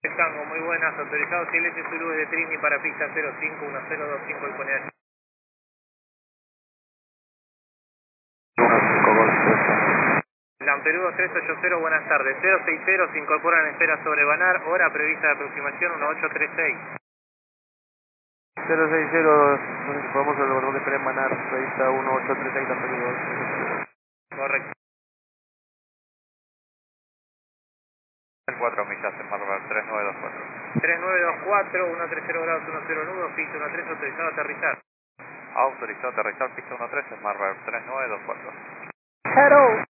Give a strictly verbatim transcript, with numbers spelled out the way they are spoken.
Tango, muy buenas, autorizado Silvestre Zulu de Trini para pista cero cinco uno cero dos cinco y pone H. Lamperudo tres ocho cero, buenas tardes, cero seis cero, se incorporan en espera sobre Banar, hora prevista de aproximación uno ocho tres seis. cero seis cero, podemos el bordón de espera en Banar, prevista uno ocho tres seis, Lamperudo. Correcto. cuatro millas en Marvel tres nueve dos cuatro. tres nueve dos cuatro, uno tres cero grados uno cero nudos, pista uno tres, autorizado a aterrizar. Autorizado a aterrizar pista uno tres en Marvel tres nueve dos cuatro. Hello.